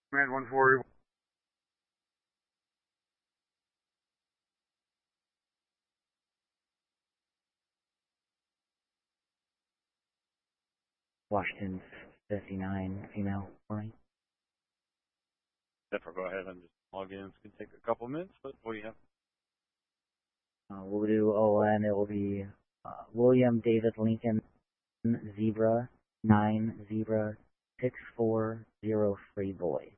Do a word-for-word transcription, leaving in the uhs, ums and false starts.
Command one forty. Washington fifty-nine, female, morning. Zephyr, go ahead and just log in. It's going to take a couple minutes, but what do you have? Uh, we'll do O N. It will be uh, William David Lincoln, Zebra, nine, Zebra, six four zero three, boy.